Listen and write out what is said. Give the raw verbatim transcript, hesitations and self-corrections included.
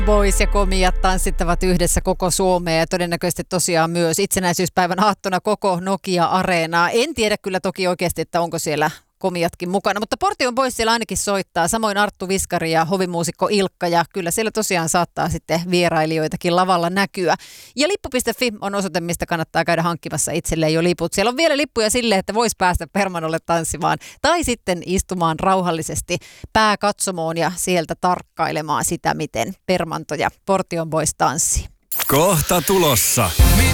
Boys ja Komiat tanssittavat yhdessä koko Suomea ja todennäköisesti tosiaan myös itsenäisyyspäivän aattona koko Nokia-areenaa. En tiedä kyllä toki oikeasti, että onko siellä Komiatkin mukana, mutta Portion Boys siellä ainakin soittaa. Samoin Arttu Viskari ja hovimuusikko Ilkka ja kyllä siellä tosiaan saattaa sitten vierailijoitakin lavalla näkyä. Ja lippu piste fi on osoite, mistä kannattaa käydä hankkimassa itselleen jo liput. Siellä on vielä lippuja sille, että voisi päästä Permanolle tanssimaan tai sitten istumaan rauhallisesti pääkatsomoon ja sieltä tarkkailemaan sitä, miten Permanto ja Portion Boys tanssii. Kohta tulossa.